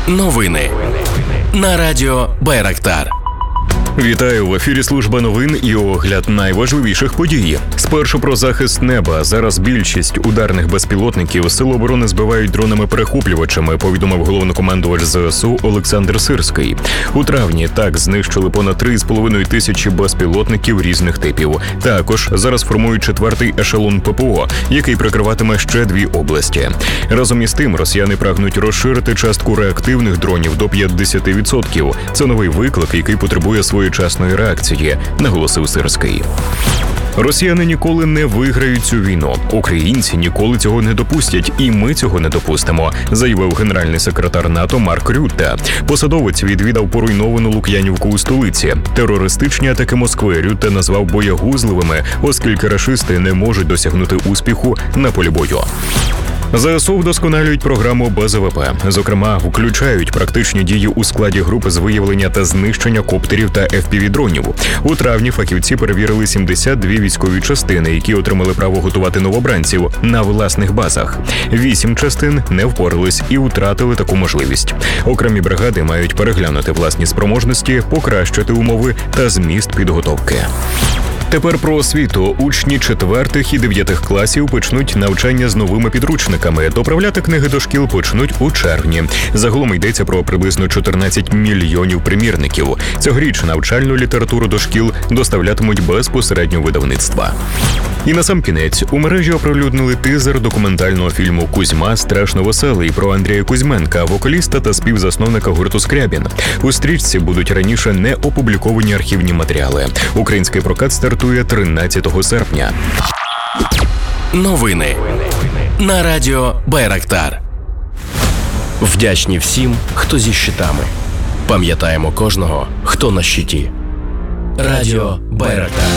Новини на радіо Байрактар. Вітаю, в ефірі служба новин і огляд найважливіших подій. Спершу про захист неба. Зараз більшість ударних безпілотників Сил оборони збивають дронами-перехоплювачами, повідомив головнокомандувач ЗСУ Олександр Сирський. У травні так знищили понад 3,5 тисячі безпілотників різних типів. Також зараз формують 4-й ешелон ППО, який прикриватиме ще 2 області. Разом із тим, росіяни прагнуть розширити частку реактивних дронів до 50%. Це новий виклик, який потребує своєчасної реакції, наголосив Сирський. Росіяни ніколи не виграють цю війну. Українці ніколи цього не допустять, і ми цього не допустимо, заявив генеральний секретар НАТО Марк Рютте. Посадовець відвідав поруйновану Лук'янівку у столиці. Терористичні атаки Москви Рютте назвав боягузливими, оскільки рашисти не можуть досягнути успіху на полі бою. ЗСУ вдосконалюють програму БЗВП. Зокрема, включають практичні дії у складі групи з виявлення та знищення коптерів та FPV-дронів. У травні фахівці перевірили 72 військові частини, які отримали право готувати новобранців на власних базах. 8 частин не впорались і втратили таку можливість. Окремі бригади мають переглянути власні спроможності, покращити умови та зміст підготовки. Тепер про освіту. Учні 4-х і 9-х класів почнуть навчання з новими підручниками. Доправляти книги до шкіл почнуть у червні. Загалом йдеться про приблизно 14 мільйонів примірників. Цьогоріч навчальну літературу до шкіл доставлятимуть безпосередньо видавництва. І насамкінець, у мережі оприлюднили тизер документального фільму «Кузьма. Страшно веселий» про Андрія Кузьменка, вокаліста та співзасновника гурту «Скрябін». У стрічці будуть раніше не опубліковані архівні матеріали. Український прокат стартує 13 серпня. Новини на радіо Байрактар. Вдячні всім, хто зі щитами. Пам'ятаємо кожного, хто на щиті. Радіо Байрактар.